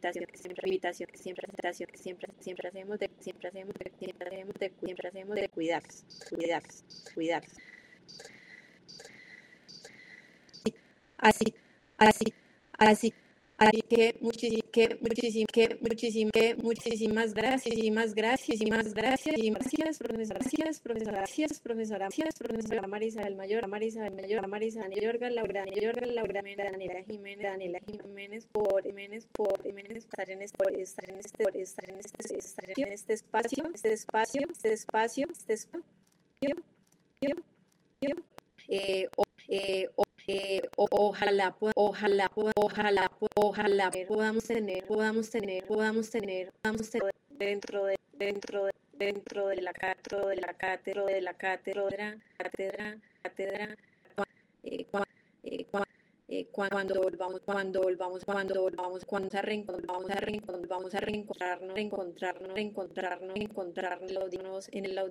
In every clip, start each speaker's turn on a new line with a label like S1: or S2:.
S1: hacemos de cuidarnos. Así, así, así. Así que muchísimas gracias, profesora Marisa del Mayor, Marisa Yorga, Laura, Daniela Jiménez, por estar en este espacio, ojalá podamos tener dentro de la cátedra, cuando volvamos a reencontrarnos en el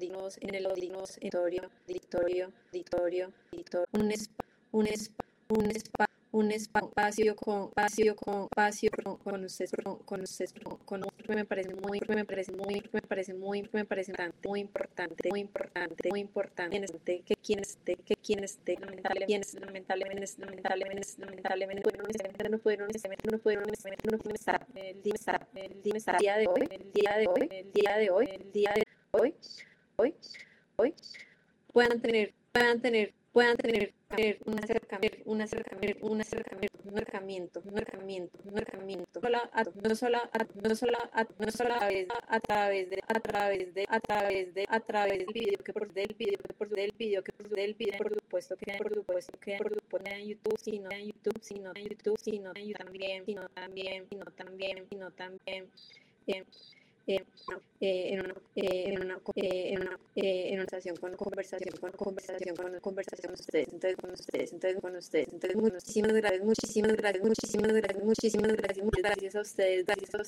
S1: auditorio, un espacio con ustedes, me parece muy importante que quienes lamentablemente no pudieron estar el día de hoy puedan tener un acercamiento, no solo a través del video que por supuesto que en YouTube, sino también en una conversación con ustedes. Entonces, muchísimas gracias a ustedes,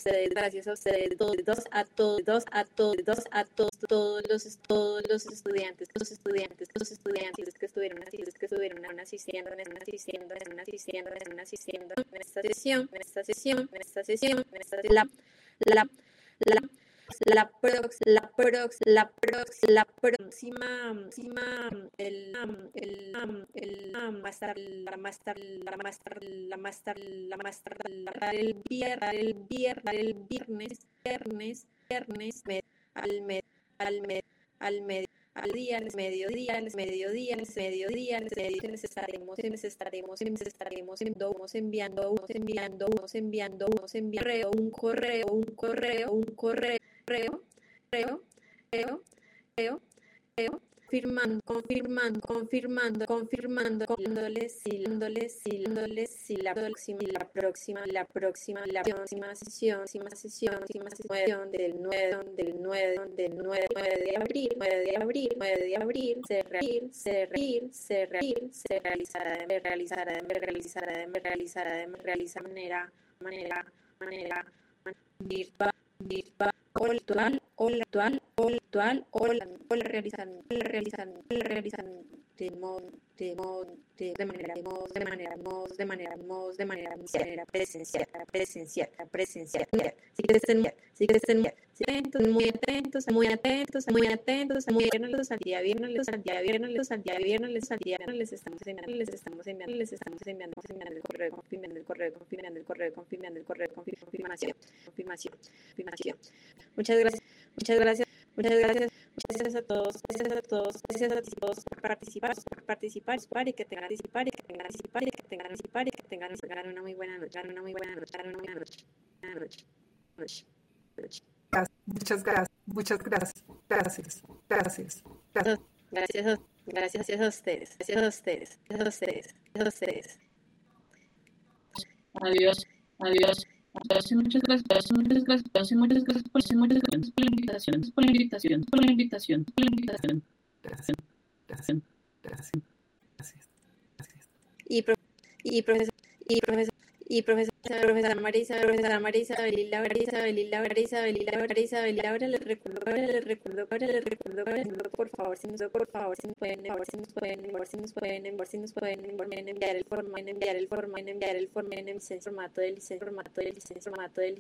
S1: todos los estudiantes que estuvieron asistiendo en esta sesión, la próxima el viernes al mediodía, les estaremos enviando un correo confirmándoles si la próxima sesión del 9 de abril se realizará de manera virtual o la realizan de manera presencial. Así que estén muy atentos al día viernes les estamos enviando el correo de confirmación. Muchas gracias a todos por participar y que tengan una muy buena noche.
S2: Muchas gracias.
S1: Gracias a ustedes.
S3: Adiós. Muchas gracias por la invitación. Gracias.
S1: Y profesora Marisa, Belila, les recuerdo, por favor, si nos pueden enviar el formato del